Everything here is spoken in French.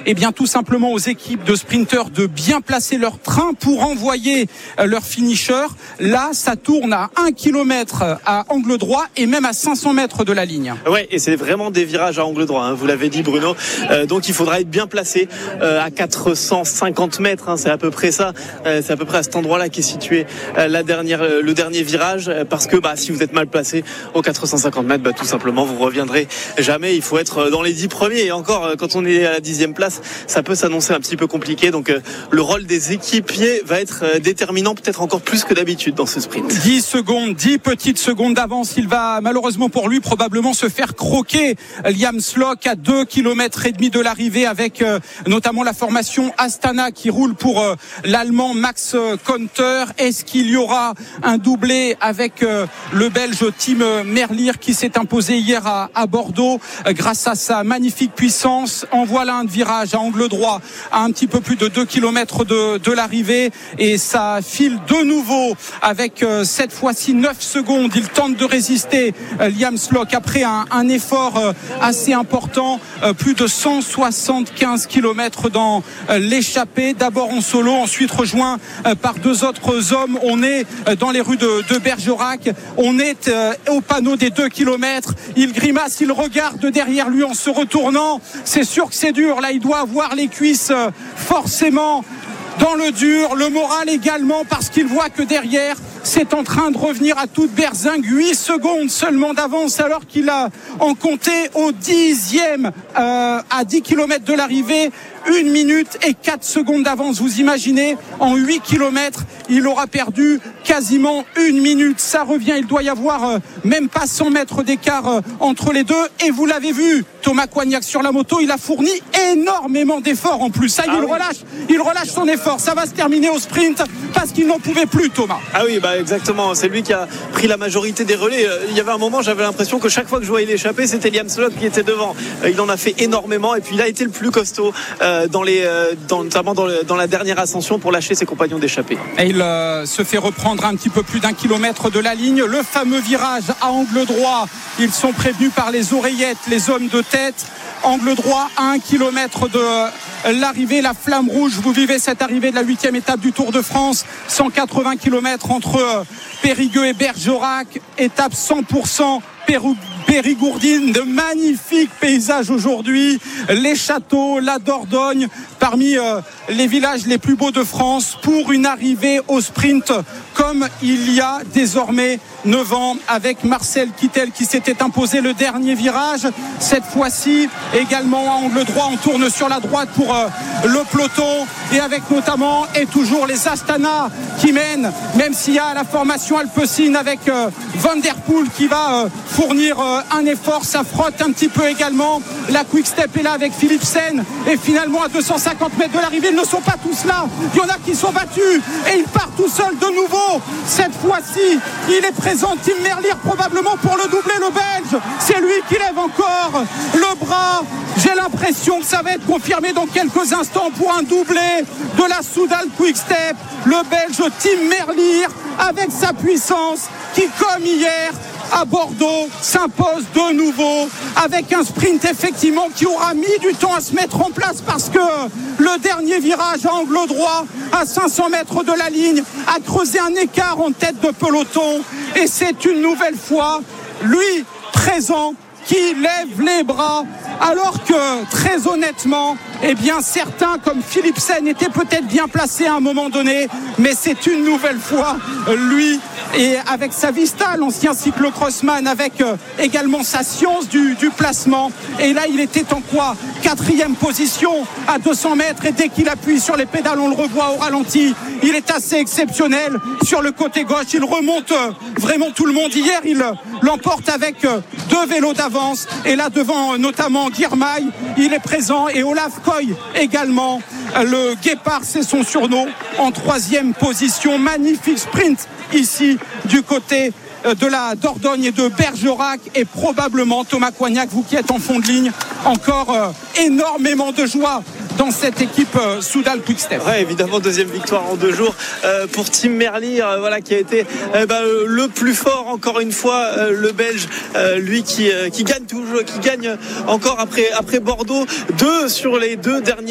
eh bien tout simplement aux équipes de sprinteurs de bien placer leur train pour envoyer leur finisher. Là, ça tourne à 1 km à angle droit et même à 500 mètres de la ligne. Ouais, et c'est vraiment des virages à angle droit, hein, vous l'avez dit Bruno. Donc il faudra être bien placé à 450 mètres, hein, c'est à peu près ça. C'est à peu près à cet endroit-là qu'est situé le dernier virage, parce que si vous êtes mal placé aux 450 mètres, tout simplement vous reviendrez jamais. Il faut être dans les 10 premiers, et encore quand on est à la 10e place, ça peut s'annoncer un petit peu compliqué. Donc le rôle des équipiers va être déterminant, peut-être encore plus que d'habitude dans ce sprint. 10 petites secondes d'avance. Il va malheureusement pour lui probablement se faire croquer. Liam Slock à 2 km et demi de l'arrivée, avec notamment la formation Astana qui roule pour l'Allemand Max Konter. Est-ce qu'il y aura un doublé avec le Belge Tim Merlier qui s'est imposé hier à Bordeaux grâce à sa magnifique puissance? En voilà un virage à angle droit à un petit peu plus de 2 km de l'arrivée, et ça file de nouveau avec cette fois-ci 9 secondes. Il tente de résister, Liam Slock, après un effort assez important, plus de 175 km dans l'échappée, d'abord en solo, ensuite rejoint par 2 autres hommes. On est dans les rues de Bergerac, on est au panneau des 2 km. Il grimace, il regarde derrière lui en se retournant. C'est sûr que c'est dur, là il doit avoir les cuisses forcément dans le dur, le moral également, parce qu'il voit que derrière c'est en train de revenir à toute berzingue. 8 secondes seulement d'avance, alors qu'il a en compté au 10e à 10 km de l'arrivée 1 minute et 4 secondes d'avance. Vous imaginez, en 8 km il aura perdu quasiment 1 minute. Ça revient, il doit y avoir même pas 100 mètres d'écart entre les deux. Et vous l'avez vu, Thomas Coignac sur la moto, il a fourni énormément d'efforts en plus. Ça y est, il relâche son effort. Ça va se terminer au sprint parce qu'il n'en pouvait plus, Thomas. Ah oui, exactement, c'est lui qui a pris la majorité des relais. Il y avait un moment, j'avais l'impression que chaque fois que je voyais l'échapper, c'était Liam Slock qui était devant. Il en a fait énormément, et puis il a été le plus costaud notamment dans la dernière ascension, pour lâcher ses compagnons d'échappée. Et il se fait reprendre un petit peu plus d'1 kilomètre de la ligne. Le fameux virage à angle droit, ils sont prévenus par les oreillettes, les hommes de tête. Angle droit à 1 kilomètre de l'arrivée, la flamme rouge. Vous vivez cette arrivée de la 8e étape du Tour de France, 180 km entre Périgueux et Bergerac, étape 100% périgourdine. De magnifiques paysages aujourd'hui, les châteaux, la Dordogne, parmi les villages les plus beaux de France, pour une arrivée au sprint comme il y a désormais 9 ans, avec Marcel Kittel qui s'était imposé le dernier virage. Cette fois-ci également à angle droit, on tourne sur la droite pour le peloton, et avec notamment et toujours les Astana qui mènent, même s'il y a la formation Alpecin avec Van Der Poel qui va fournir un effort. Ça frotte un petit peu également. La Quick Step est là avec Philipsen, et finalement à 250 mètres de l'arrivée, ils ne sont pas tous là, il y en a qui sont battus et il part tout seul de nouveau. Cette fois-ci il est présent, Tim Merlier, probablement pour le doubler, le Belge. C'est lui qui lève encore le bras. J'ai l'impression que ça va être confirmé dans quelques instants pour un doublé de la Soudal Quick Step. Le Belge Tim Merlier, avec sa puissance, qui comme hier à Bordeaux s'impose de nouveau, avec un sprint effectivement qui aura mis du temps à se mettre en place, parce que le dernier virage à angle droit à 500 mètres de la ligne a creusé un écart en tête de peloton, et c'est une nouvelle fois lui présent qui lève les bras, alors que très honnêtement, certains comme Philipsen étaient peut-être bien placés à un moment donné, mais c'est une nouvelle fois lui, et avec sa vista, l'ancien cyclocrossman, avec également sa science du placement. Et là il était en quoi, 4e position à 200 mètres, et dès qu'il appuie sur les pédales, on le revoit au ralenti, il est assez exceptionnel sur le côté gauche. Il remonte vraiment tout le monde. Hier il l'emporte avec 2 vélos d'avance, et là devant notamment Girmay il est présent, et Olaf Koy également. Le Guépard, c'est son surnom, en 3e position. Magnifique sprint ici du côté de la Dordogne et de Bergerac, et probablement Thomas Coignac, vous qui êtes en fond de ligne, encore énormément de joie dans cette équipe Soudal Quick Step. Ouais, évidemment, 2e victoire en 2 jours pour Tim Merlier, qui a été le plus fort encore une fois, le Belge, lui qui gagne toujours, qui gagne encore après Bordeaux, 2 sur les 2 derniers